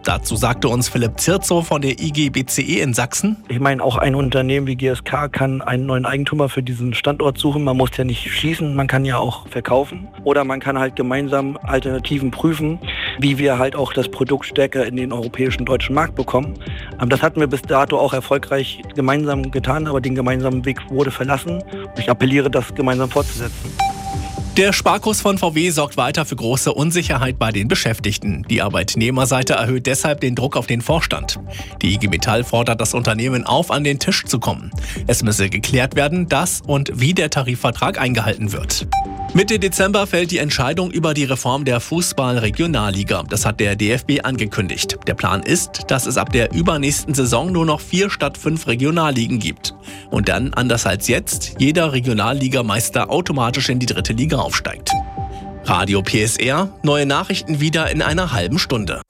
Dazu sagte uns Philipp Zirzow von der IG BCE in Sachsen. Ich meine, auch ein Unternehmen wie GSK kann einen neuen Eigentümer für diesen Standort suchen. Man muss ja nicht schließen, man kann ja auch verkaufen. Oder man kann halt gemeinsam Alternativen prüfen, wie wir halt auch das Produkt stärker in den europäischen deutschen Markt bekommen. Das hatten wir bis dato auch erfolgreich gemeinsam getan, aber den gemeinsamen Weg wurde verlassen. Ich appelliere, das gemeinsam fortzusetzen. Der Sparkurs von VW sorgt weiter für große Unsicherheit bei den Beschäftigten. Die Arbeitnehmerseite erhöht deshalb den Druck auf den Vorstand. Die IG Metall fordert das Unternehmen auf, an den Tisch zu kommen. Es müsse geklärt werden, dass und wie der Tarifvertrag eingehalten wird. Mitte Dezember fällt die Entscheidung über die Reform der Fußball-Regionalliga. Das hat der DFB angekündigt. Der Plan ist, dass es ab der übernächsten Saison nur noch 4 statt 5 Regionalligen gibt. Und dann, anders als jetzt, jeder Regionalligameister automatisch in die 3. Liga aufsteigt. Radio PSR, neue Nachrichten wieder in einer halben Stunde.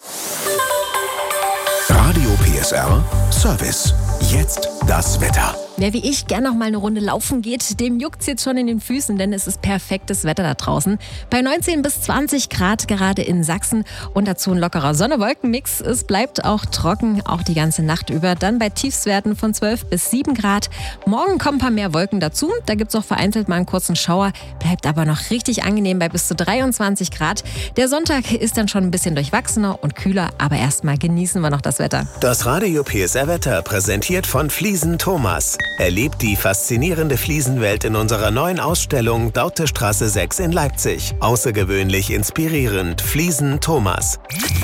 Radio PSR Service. Jetzt das Wetter. Wer wie ich gern noch mal eine Runde laufen geht, dem juckt's jetzt schon in den Füßen, denn es ist perfektes Wetter da draußen. Bei 19 bis 20 Grad gerade in Sachsen und dazu ein lockerer Sonne-Wolken-Mix. Es bleibt auch trocken, auch die ganze Nacht über. Dann bei Tiefstwerten von 12 bis 7 Grad. Morgen kommen ein paar mehr Wolken dazu. Da gibt's auch vereinzelt mal einen kurzen Schauer. Bleibt aber noch richtig angenehm bei bis zu 23 Grad. Der Sonntag ist dann schon ein bisschen durchwachsener und kühler, aber erstmal genießen wir noch das Wetter. Das Radio PSR Wetter präsentiert von Fliesen Thomas. Erlebt die faszinierende Fliesenwelt in unserer neuen Ausstellung Dautestraße 6 in Leipzig. Außergewöhnlich inspirierend. Fliesen Thomas.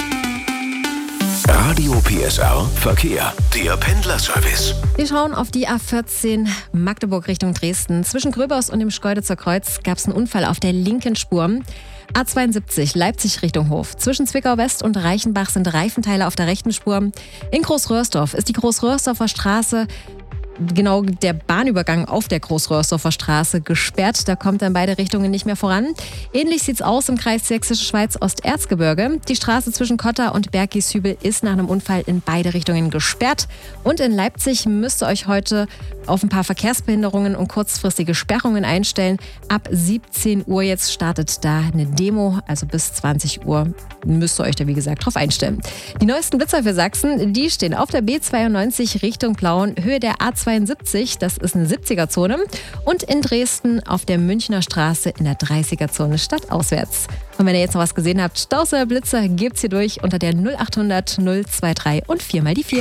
Radio PSR Verkehr. Der Pendlerservice. Wir schauen auf die A14 Magdeburg Richtung Dresden. Zwischen Gröbers und dem Schkeuditzer Kreuz gab es einen Unfall auf der linken Spur. A72 Leipzig Richtung Hof. Zwischen Zwickau West und Reichenbach sind Reifenteile auf der rechten Spur. In Großröhrsdorf ist die Großröhrsdorfer Straße, genau der Bahnübergang auf der Großröhrsdorfer Straße, gesperrt. Da kommt dann beide Richtungen nicht mehr voran. Ähnlich sieht's aus im Kreis Sächsische Schweiz Osterzgebirge. Die Straße zwischen Kotter und Berggieshübel ist nach einem Unfall in beide Richtungen gesperrt. Und in Leipzig müsst ihr euch heute auf ein paar Verkehrsbehinderungen und kurzfristige Sperrungen einstellen. Ab 17 Uhr jetzt startet da eine Demo, also bis 20 Uhr müsst ihr euch da wie gesagt drauf einstellen. Die neuesten Blitzer für Sachsen, die stehen auf der B92 Richtung Plauen, Höhe der A72, das ist eine 70er-Zone, und in Dresden auf der Münchner Straße in der 30er-Zone stadtauswärts. Und wenn ihr jetzt noch was gesehen habt, Staus oder Blitzer, gebt's hier durch unter der 0800 023 und 4 mal die 4.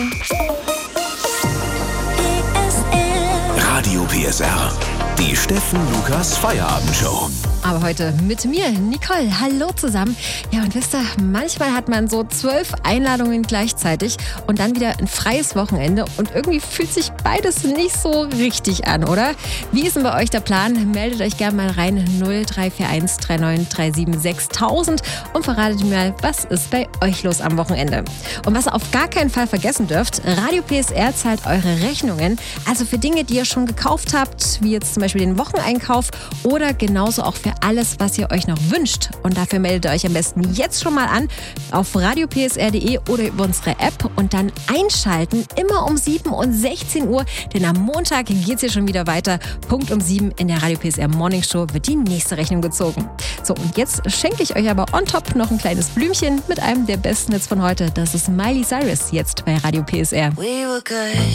Radio PSR. Die Steffen Lukas Feierabendshow. Aber heute mit mir, Nicole. Hallo zusammen. Ja, und wisst ihr, manchmal hat man so 12 Einladungen gleichzeitig und dann wieder ein freies Wochenende. Und irgendwie fühlt sich beides nicht so richtig an, oder? Wie ist denn bei euch der Plan? Meldet euch gerne mal rein 0341 3937 6000 und verratet mir mal, was ist bei euch los am Wochenende? Und was ihr auf gar keinen Fall vergessen dürft, Radio PSR zahlt eure Rechnungen. Also für Dinge, die ihr schon gekauft habt, wie jetzt zum Beispiel den Wocheneinkauf oder genauso auch für alles, was ihr euch noch wünscht. Und dafür meldet ihr euch am besten jetzt schon mal an auf radiopsr.de oder über unsere App und dann einschalten, immer um 7 und 16 Uhr, denn am Montag geht's hier schon wieder weiter. Punkt um 7 in der Radio PSR Morning Show wird die nächste Rechnung gezogen. So, und jetzt schenke ich euch aber on top noch ein kleines Blümchen mit einem der besten Hits von heute. Das ist Miley Cyrus jetzt bei Radio PSR. We were good.